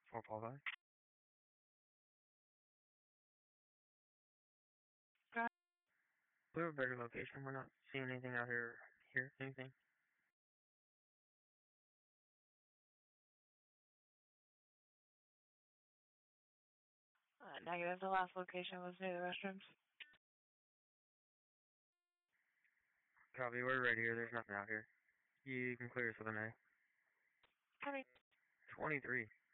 455. We have a better location. We're not seeing anything out here. Anything? Negative. The last location was near the restrooms. Copy. We're right here. There's nothing out here. You can clear us with an A. Copy. 23.